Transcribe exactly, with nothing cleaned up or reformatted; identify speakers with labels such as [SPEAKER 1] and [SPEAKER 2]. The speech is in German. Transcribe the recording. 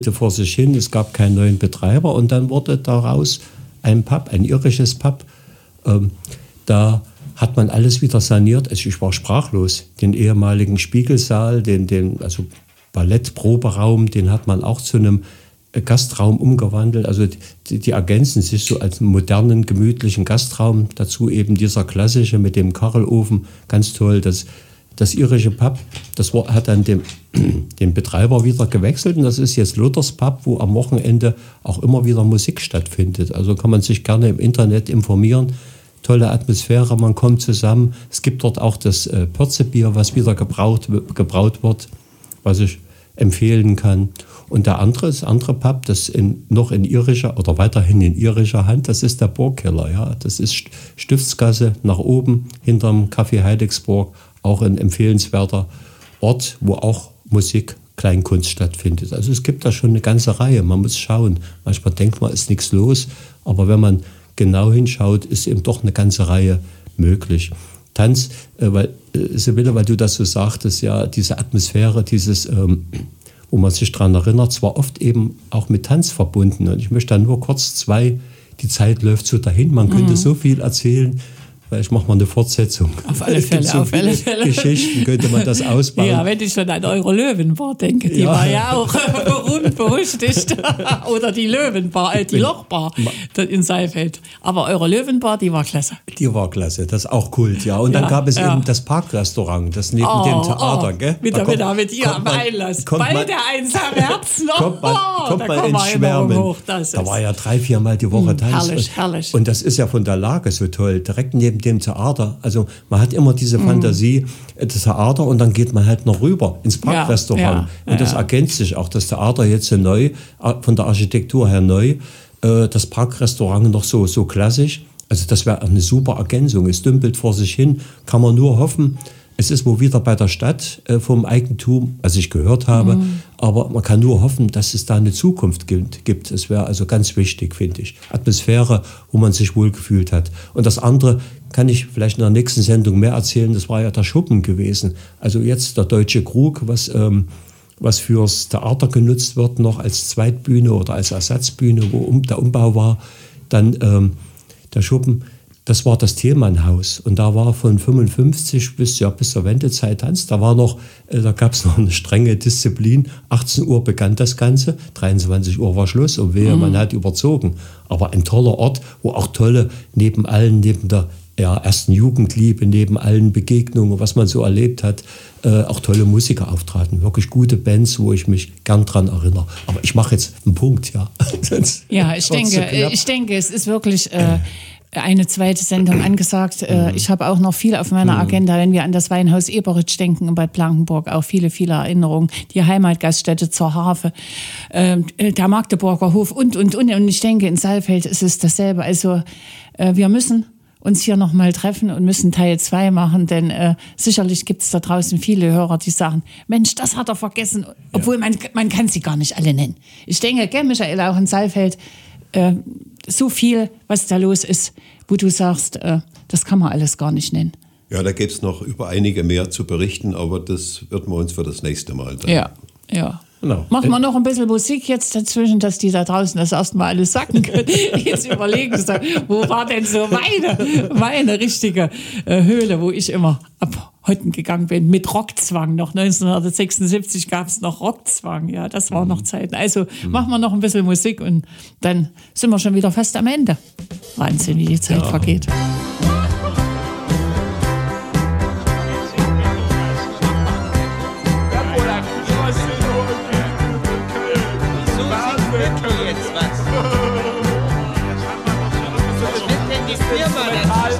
[SPEAKER 1] vor sich hin, es gab keinen neuen Betreiber und dann wurde daraus ein Pub, ein irisches Pub. Ähm, da hat man alles wieder saniert. Also ich war sprachlos. Den ehemaligen Spiegelsaal, den, den also Ballettproberaum, den hat man auch zu einem Gastraum umgewandelt. Also die, die ergänzen sich so als modernen, gemütlichen Gastraum. Dazu eben dieser klassische mit dem Kachelofen, ganz toll. Das, das irische Pub, das war, hat dann den, den Betreiber wieder gewechselt und das ist jetzt Luthers Pub, wo am Wochenende auch immer wieder Musik stattfindet. Also kann man sich gerne im Internet informieren. Tolle Atmosphäre, man kommt zusammen. Es gibt dort auch das äh, Pürzebier, was wieder gebraut, gebraut wird, was ich empfehlen kann. Und der andere, das andere Pub, das in, noch in irischer oder weiterhin in irischer Hand, das ist der Burgkeller. Ja. Das ist Stiftsgasse nach oben, hinterm Café Heidigsburg, auch ein empfehlenswerter Ort, wo auch Musik, Kleinkunst stattfindet. Also es gibt da schon eine ganze Reihe, man muss schauen. Manchmal denkt man, ist nichts los, aber wenn man genau hinschaut, ist eben doch eine ganze Reihe möglich. Tanz, äh, weil, äh, Sibylle, weil du das so sagtest, ja, diese Atmosphäre, dieses, ähm, wo man sich daran erinnert, zwar oft eben auch mit Tanz verbunden. Und ich möchte da nur kurz zwei, die Zeit läuft so dahin, man könnte mhm. so viel erzählen. Vielleicht machen wir eine Fortsetzung.
[SPEAKER 2] Auf alle Fälle,
[SPEAKER 1] so
[SPEAKER 2] auf alle Fälle.
[SPEAKER 1] Geschichten könnte man das ausbauen.
[SPEAKER 2] Ja, wenn ich schon an eure Löwenbar denke, die ja. war ja auch berühmt, berüchtigt. Oder die Löwenbar, äh, die Lochbar in Saalfeld. Aber eure Löwenbar, die war klasse.
[SPEAKER 1] Die war klasse, das ist auch Kult, ja. Und dann ja, gab es ja. eben das Parkrestaurant, das neben
[SPEAKER 2] oh,
[SPEAKER 1] dem Theater,
[SPEAKER 2] oh.
[SPEAKER 1] gell?
[SPEAKER 2] Mit, mit, mit ihr am Einlass. Bei der Einsam Herzen noch.
[SPEAKER 1] Kommt man,
[SPEAKER 2] oh,
[SPEAKER 1] kommt man ins Schwärmen. Hoch, da war ja drei, viermal die Woche Tanz.
[SPEAKER 2] Herrlich, herrlich.
[SPEAKER 1] Und das ist ja von der Lage so toll, direkt neben dem Theater. Also man hat immer diese Fantasie, mm. das Theater und dann geht man halt noch rüber ins Parkrestaurant. Ja, ja, und das ja. ergänzt sich auch. Das Theater jetzt so neu, von der Architektur her neu, das Parkrestaurant noch so, so klassisch. Also das wäre eine super Ergänzung. Es dümpelt vor sich hin, kann man nur hoffen. Es ist wohl wieder bei der Stadt äh, vom Eigentum, was ich gehört habe. Mhm. Aber man kann nur hoffen, dass es da eine Zukunft gibt. Es wäre also ganz wichtig, finde ich. Atmosphäre, wo man sich wohlgefühlt hat. Und das andere kann ich vielleicht in der nächsten Sendung mehr erzählen. Das war ja der Schuppen gewesen. Also jetzt der Deutsche Krug, was, ähm, was fürs Theater genutzt wird, noch als Zweitbühne oder als Ersatzbühne, wo um, der Umbau war. Dann ähm, der Schuppen. Das war das Thielmann-Haus und da war von fünfundfünfzig bis, ja, bis zur Wendezeit Tanz. Da war noch, äh, da gab es noch eine strenge Disziplin. achtzehn Uhr begann das Ganze, dreiundzwanzig Uhr war Schluss und wehe, mhm. man hat überzogen. Aber ein toller Ort, wo auch tolle, neben allen, neben der ja, ersten Jugendliebe, neben allen Begegnungen, was man so erlebt hat, äh, auch tolle Musiker auftraten. Wirklich gute Bands, wo ich mich gern dran erinnere. Aber ich mache jetzt einen Punkt, ja.
[SPEAKER 2] Ja, ich denke, ich denke, es ist wirklich äh, eine zweite Sendung angesagt. Mhm. Ich habe auch noch viel auf meiner mhm. Agenda, wenn wir an das Weinhaus Eberitsch denken in Bad Blankenburg, auch viele, viele Erinnerungen. Die Heimatgaststätte zur Harfe, äh, der Magdeburger Hof und, und, und. Und ich denke, in Saalfeld ist es dasselbe. Also äh, wir müssen uns hier nochmal treffen und müssen Teil zwei machen, denn äh, sicherlich gibt es da draußen viele Hörer, die sagen, Mensch, das hat er vergessen, obwohl ja. man, man kann sie gar nicht alle nennen. Ich denke, gell, Michael, auch in Saalfeld, äh, so viel, was da los ist, wo du sagst, äh, das kann man alles gar nicht nennen.
[SPEAKER 3] Ja, da gibt es noch über einige mehr zu berichten, aber das wird wir uns für das nächste Mal dann.
[SPEAKER 2] Ja, ja. Genau. Machen wir noch ein bisschen Musik jetzt dazwischen, dass die da draußen das erstmal alles sacken können. Jetzt überlegen sie, wo war denn so meine, meine richtige äh, Höhle, wo ich immer ab heute gegangen bin, mit Rockzwang. Noch neunzehnhundertsechsundsiebzig gab es noch Rockzwang, ja, das waren noch Zeiten. Also mhm. machen wir noch ein bisschen Musik und dann sind wir schon wieder fast am Ende. Wahnsinn, wie die Zeit ja. vergeht.
[SPEAKER 4] Jetzt was? Was stimmt denn die Firma dazu?